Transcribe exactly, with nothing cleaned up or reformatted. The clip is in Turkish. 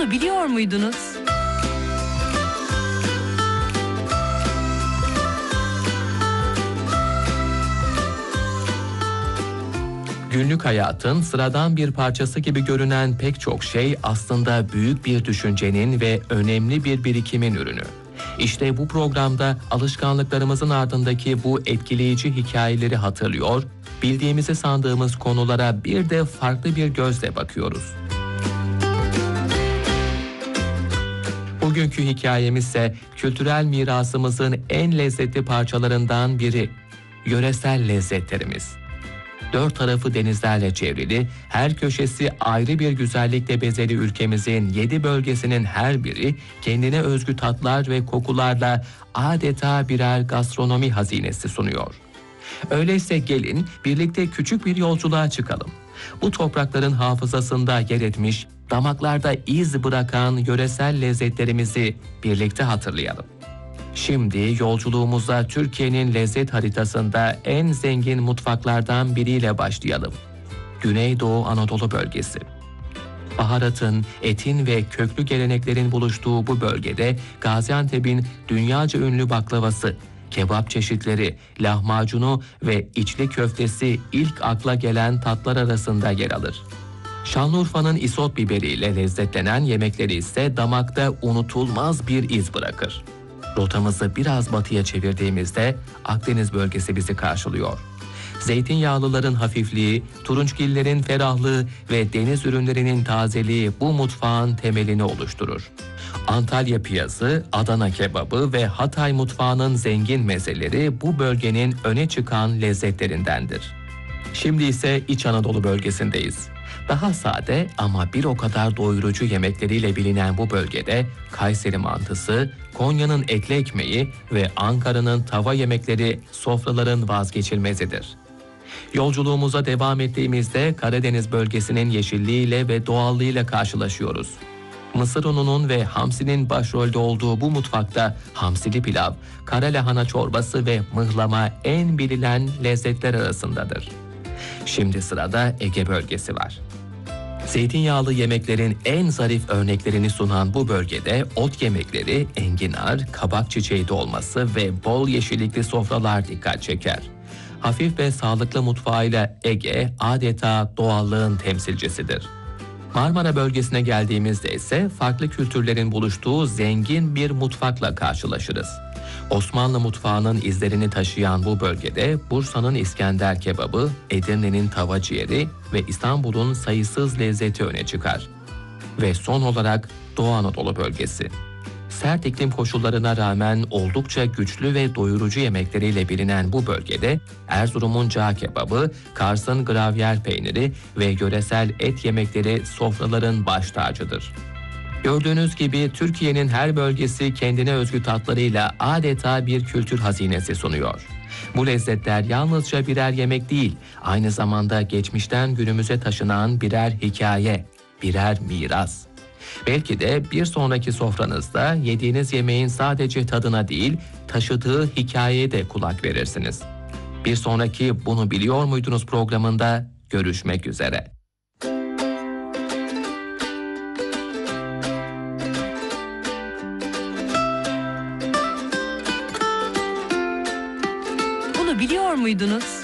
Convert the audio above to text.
Bunu biliyor muydunuz? Günlük hayatın sıradan bir parçası gibi görünen pek çok şey aslında büyük bir düşüncenin ve önemli bir birikimin ürünü. İşte bu programda alışkanlıklarımızın ardındaki bu etkileyici hikayeleri hatırlıyor, bildiğimizi sandığımız konulara bir de farklı bir gözle bakıyoruz. Bugünkü hikayemiz ise kültürel mirasımızın en lezzetli parçalarından biri, yöresel lezzetlerimiz. Dört tarafı denizlerle çevrili, her köşesi ayrı bir güzellikle bezeli ülkemizin yedi bölgesinin her biri kendine özgü tatlar ve kokularla adeta birer gastronomi hazinesi sunuyor. Öyleyse gelin birlikte küçük bir yolculuğa çıkalım. Bu toprakların hafızasında yer etmiş, damaklarda iz bırakan yöresel lezzetlerimizi birlikte hatırlayalım. Şimdi yolculuğumuza Türkiye'nin lezzet haritasında en zengin mutfaklardan biriyle başlayalım. Güneydoğu Anadolu bölgesi. Baharatın, etin ve köklü geleneklerin buluştuğu bu bölgede Gaziantep'in dünyaca ünlü baklavası, kebap çeşitleri, lahmacunu ve içli köftesi ilk akla gelen tatlar arasında yer alır. Şanlıurfa'nın isot biberiyle lezzetlenen yemekleri ise damakta unutulmaz bir iz bırakır. Rotamızı biraz batıya çevirdiğimizde Akdeniz bölgesi bizi karşılıyor. Zeytinyağlıların hafifliği, turunçgillerin ferahlığı ve deniz ürünlerinin tazeliği bu mutfağın temelini oluşturur. Antalya piyazı, Adana kebabı ve Hatay mutfağının zengin mezeleri bu bölgenin öne çıkan lezzetlerindendir. Şimdi ise İç Anadolu bölgesindeyiz. Daha sade ama bir o kadar doyurucu yemekleriyle bilinen bu bölgede Kayseri mantısı, Konya'nın etli ekmeği ve Ankara'nın tava yemekleri sofraların vazgeçilmezidir. Yolculuğumuza devam ettiğimizde Karadeniz bölgesinin yeşilliğiyle ve doğallığıyla karşılaşıyoruz. Mısır ununun ve hamsinin başrolde olduğu bu mutfakta hamsili pilav, kara lahana çorbası ve mıhlama en bilinen lezzetler arasındadır. Şimdi sırada Ege bölgesi var. Zeytinyağlı yemeklerin en zarif örneklerini sunan bu bölgede ot yemekleri, enginar, kabak çiçeği dolması ve bol yeşillikli sofralar dikkat çeker. Hafif ve sağlıklı mutfağıyla Ege adeta doğallığın temsilcisidir. Marmara bölgesine geldiğimizde ise farklı kültürlerin buluştuğu zengin bir mutfakla karşılaşırız. Osmanlı mutfağının izlerini taşıyan bu bölgede Bursa'nın İskender kebabı, Edirne'nin tava ciğeri ve İstanbul'un sayısız lezzeti öne çıkar. Ve son olarak Doğu Anadolu bölgesi. Sert iklim koşullarına rağmen oldukça güçlü ve doyurucu yemekleriyle bilinen bu bölgede Erzurum'un cağ kebabı, Kars'ın gravyer peyniri ve yöresel et yemekleri sofraların baş tacıdır. Gördüğünüz gibi Türkiye'nin her bölgesi kendine özgü tatlarıyla adeta bir kültür hazinesi sunuyor. Bu lezzetler yalnızca birer yemek değil, aynı zamanda geçmişten günümüze taşınan birer hikaye, birer miras. Belki de bir sonraki sofranızda yediğiniz yemeğin sadece tadına değil, taşıdığı hikayeye de kulak verirsiniz. Bir sonraki Bunu Biliyor Muydunuz programında görüşmek üzere. Bunu biliyor muydunuz?